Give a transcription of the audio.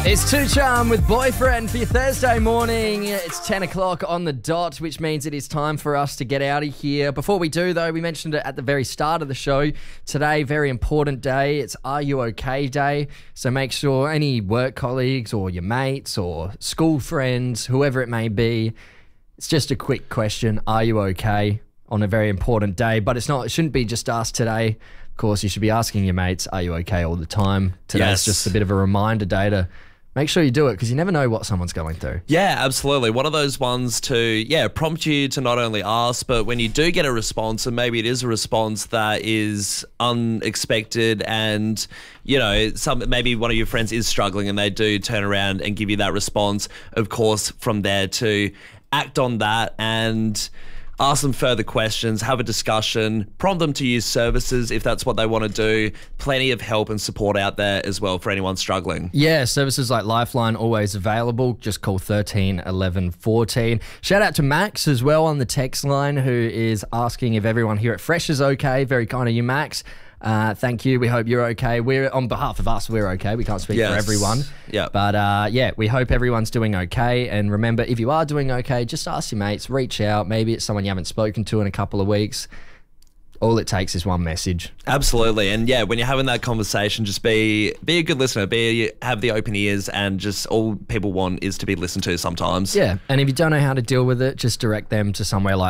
It's Two Charm with Boyfriend for your Thursday morning. It's 10 o'clock on the dot, which means it is time for us to get out of here. Before we do, though, we mentioned it at the very start of the show. Today, very important day. It's Are You OK Day. So make sure any work colleagues or your mates or school friends, whoever it may be, it's just a quick question. Are you okay on a very important day? But it shouldn't be just us today. Of course, you should be asking your mates, are you okay all the time? Today's just a bit of a reminder day to make sure you do it because you never know what someone's going through. Yeah, absolutely. One of those ones to, prompt you to not only ask, but when you do get a response, and maybe it is a response that is unexpected and, maybe one of your friends is struggling and they do turn around and give you that response, of course, from there to act on that and ask them further questions, have a discussion, prompt them to use services if that's what they want to do. Plenty of help and support out there as well for anyone struggling. Yeah, services like Lifeline always available. Just call 13 11 14. Shout out to Max as well on the text line who is asking if everyone here at Fresh is okay. Very kind of you, Max. Thank you. We hope you're okay. We're on behalf of us, we're okay. We can't speak for everyone. Yeah. But we hope everyone's doing okay. And remember, if you are doing okay, just ask your mates, reach out. Maybe it's someone you haven't spoken to in a couple of weeks. All it takes is one message. Absolutely. And when you're having that conversation, just be a good listener, have the open ears, and just all people want is to be listened to sometimes. Yeah. And if you don't know how to deal with it, just direct them to somewhere like